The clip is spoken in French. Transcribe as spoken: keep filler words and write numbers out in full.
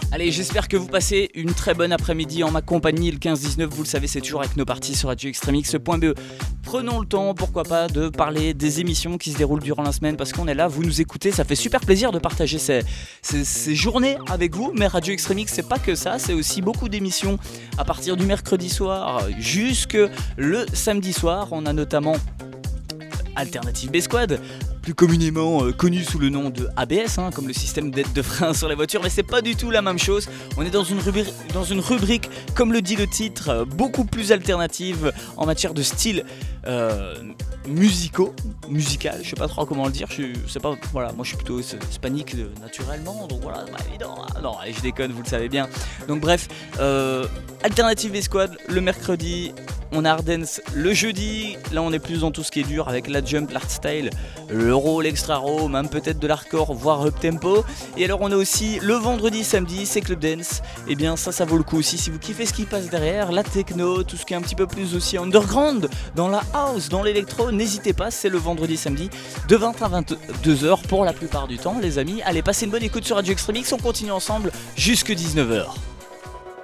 Allez, j'espère que vous passez une très bonne après-midi en ma compagnie. Le quinze dix-neuf, vous le savez, c'est toujours avec nos parties sur radio extreme x point b e. Prenons le temps, pourquoi pas, de parler des émissions qui se déroulent durant la semaine, parce qu'on est là, vous nous écoutez, ça fait super plaisir de partager ces, ces, ces journées avec vous. Mais Radio Extreme X, c'est pas que ça, c'est aussi beaucoup d'émissions à partir du mercredi soir jusque le samedi soir. On a notamment Alternative B-Squad, plus communément euh, connu sous le nom de A B S, hein, comme le système d'aide de frein sur les voitures, mais c'est pas du tout la même chose. On est dans une rubrique, dans une rubrique comme le dit le titre, euh, beaucoup plus alternative en matière de style euh, musicaux, musical, je sais pas trop comment le dire, je sais pas, voilà, moi je suis plutôt hispanique euh, naturellement, donc voilà, bah, évident, ah, non, allez, je déconne, vous le savez bien. Donc bref, euh, Alternative B-Squad le mercredi. On a Ardence le jeudi, là on est plus dans tout ce qui est dur avec la jump, l'hardstyle, le raw, l'extra raw, même peut-être de l'hardcore, voire up tempo. Et alors on a aussi le vendredi, samedi, c'est Club Dance. Et bien ça, ça vaut le coup aussi si vous kiffez ce qui passe derrière, la techno, tout ce qui est un petit peu plus aussi underground, dans la house, dans l'électro, n'hésitez pas, c'est le vendredi, samedi, de vingt à vingt-deux heures pour la plupart du temps les amis. Allez, passez une bonne écoute sur Radio Extreme X, on continue ensemble jusque dix-neuf heures.